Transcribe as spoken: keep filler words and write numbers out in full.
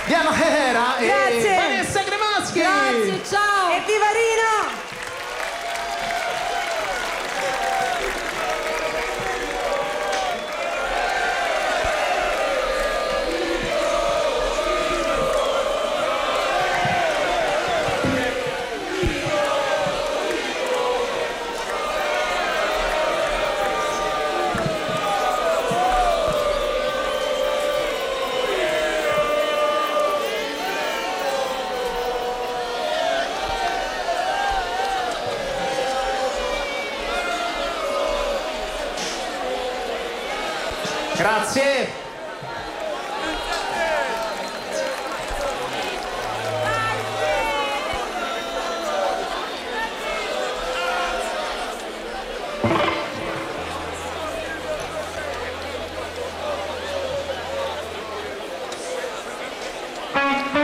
Diana Hera e Grazie. Vanessa Cremaschi. Grazie, ciao. E viva Rino! Grazie.